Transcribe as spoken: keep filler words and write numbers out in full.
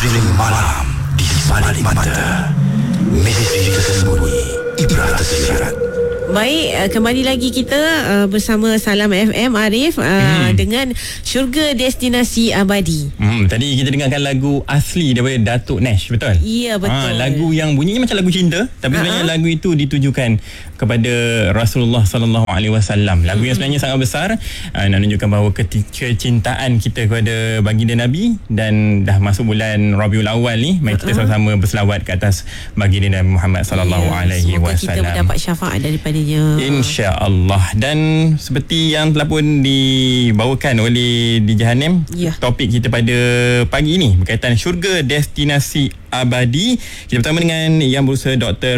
Misteri malam di balik mata. Misteri tersembunyi, ibrah tersirat. Baik, kembali lagi kita uh, bersama Salam F M Arif uh, hmm. dengan Syurga Destinasi Abadi. Hmm, tadi kita dengarkan lagu asli daripada Datuk Nash, betul? Ya, betul. Ha, lagu yang bunyinya macam lagu cinta, tapi sebenarnya uh-huh. lagu itu ditujukan kepada Rasulullah sallallahu alaihi wasallam. Lagu hmm. yang sebenarnya sangat besar, uh, nak menunjukkan bahawa kecintaan kita kepada baginda Nabi, dan dah masuk bulan Rabiul Awal ni, mari kita uh-huh. sama-sama berselawat ke atas baginda Nabi Muhammad sallallahu alaihi wasallam. Semoga kita mendapat syafaat daripada InsyaAllah. Dan seperti yang telah pun dibawakan oleh D J Hanem, ya. Topik kita pada pagi ini berkaitan syurga destinasi abadi. Kita bertemu dengan Yang Berusaha Doktor